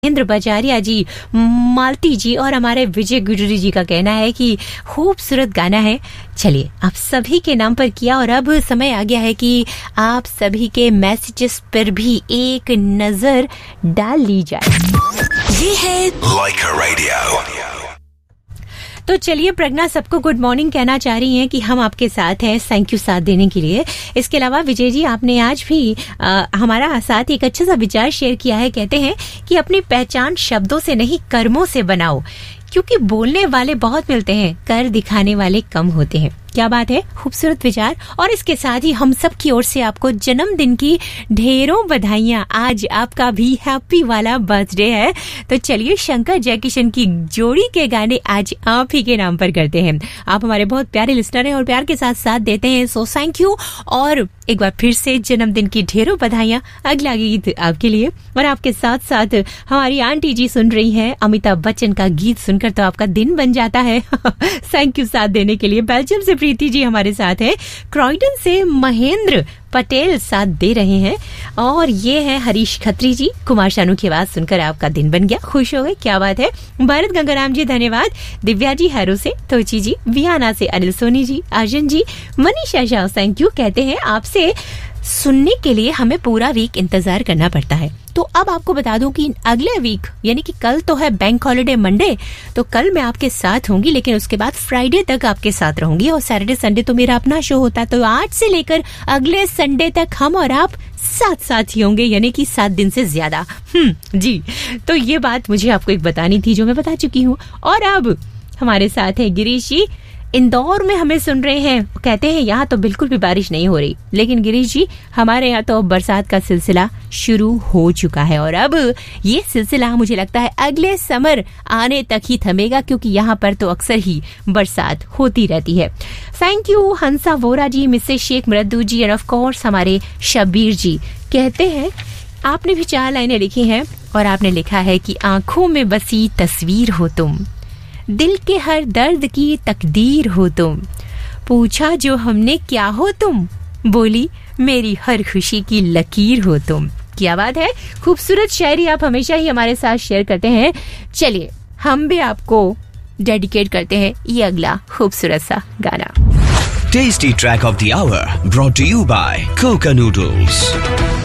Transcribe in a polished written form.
महेंद्र बजारिया जी, मालती जी और हमारे विजय गुजरी जी का कहना है कि खूबसूरत गाना है। चलिए, आप सभी के नाम पर किया और अब समय आ गया है कि आप सभी के मैसेजेस पर भी एक नजर डाल ली जाए। ये है लाइका रेडियो। तो चलिए, प्रज्ञा सबको गुड मॉर्निंग कहना चाह रही हैं कि हम आपके साथ हैं। थैंक यू साथ देने के लिए। इसके अलावा विजय जी, आपने आज भी हमारा साथ एक अच्छा सा विचार शेयर किया है। कहते हैं कि अपनी पहचान शब्दों से नहीं कर्मों से बनाओ, क्योंकि बोलने वाले बहुत मिलते हैं, कर दिखाने वाले कम होते हैं। क्या बात है, खूबसूरत विचार। और इसके साथ ही हम सब की ओर से आपको जन्मदिन की ढेरों बधाइयां। आज आपका भी हैप्पी वाला बर्थडे है। तो चलिए, शंकर जयकिशन की जोड़ी के गाने आज आप ही के नाम पर करते हैं। आप हमारे बहुत प्यारे लिस्टर हैं और प्यार के साथ साथ देते हैं, सो थैंक यू। और एक बार फिर से जन्मदिन की ढेरों बधाइयां। अगला गीत आपके लिए और आपके साथ साथ हमारी आंटी जी सुन रही हैं। अमिताभ बच्चन का गीत सुनकर तो आपका दिन बन जाता है। थैंक यू साथ देने के लिए। बेल्जियम से प्रीति जी हमारे साथ है। क्रॉयडन से महेंद्र पटेल साथ दे रहे हैं। और ये है हरीश खत्री जी। कुमार शानू की आवाज सुनकर आपका दिन बन गया, खुश हो गए, क्या बात है। भरत गंगाराम जी धन्यवाद। दिव्या जी हैरो से, तोची जी, वियाना से अनिल सोनी जी, अर्जुन जी, मनीषा शाह थैंक यू। कहते हैं आपसे सुनने के लिए हमें पूरा वीक इंतजार करना पड़ता है। तो अब आपको बता दूं कि अगले वीक यानी कि कल तो है बैंक हॉलिडे मंडे, तो कल मैं आपके साथ होंगी, लेकिन उसके बाद फ्राइडे तक आपके साथ रहूंगी और सैटरडे संडे तो मेरा अपना शो होता है। तो आज से लेकर अगले संडे तक हम और आप साथ साथ ही होंगे, यानी कि 7 दिन से ज्यादा। जी, तो ये बात मुझे आपको एक बतानी थी जो मैं बता चुकी हूँ। और अब हमारे साथ है गिरीश जी, इंदौर में हमें सुन रहे हैं। कहते हैं यहाँ तो बिल्कुल भी बारिश नहीं हो रही, लेकिन गिरीश जी हमारे यहाँ तो बरसात का सिलसिला शुरू हो चुका है। और अब ये सिलसिला मुझे लगता है अगले समर आने तक ही थमेगा, क्योंकि यहाँ पर तो अक्सर ही बरसात होती रहती है। Thank you Hansa Vora ji, Mrs Sheikh मृदू जी एंड ऑफ कोर्स हमारे शब्बीर जी। कहते हैं आपने भी 4 लाइनें लिखी हैं और आपने लिखा है कि आंखों में बसी तस्वीर हो तुम, दिल के हर दर्द की तकदीर हो तुम, पूछा जो हमने क्या हो तुम, बोली मेरी हर खुशी की लकीर हो तुम। क्या बात है, खूबसूरत शायरी आप हमेशा ही हमारे साथ शेयर करते हैं। चलिए, हम भी आपको डेडिकेट करते हैं ये अगला खूबसूरत सा गाना। Tasty track of the our brought to you bye Coca noodles.